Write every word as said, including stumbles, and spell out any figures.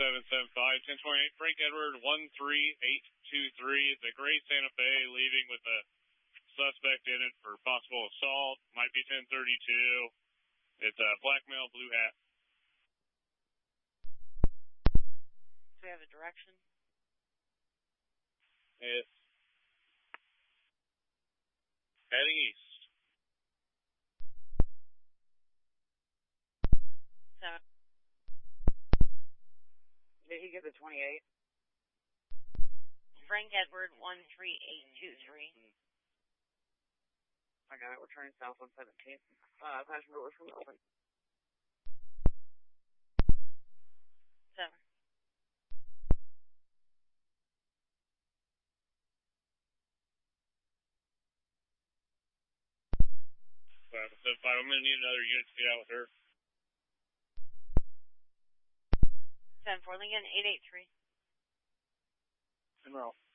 seven seven five, ten twenty-eight, Frank Edward, one three eight two three. It's a gray Santa Fe leaving with a suspect in it for possible assault. Might be ten thirty-two. It's a black male, blue hat. Do we have a direction? It's heading east. Seven. Did he get the twenty-eight? Frank Edward, one three eight two three. I got it. We're turning south on seventeenth. Uh, passenger was from Melbourne. Seven. Five, seven, five. I'm going to need another unit to get out with her. Seven four Lincoln, eight eight three. Monroe.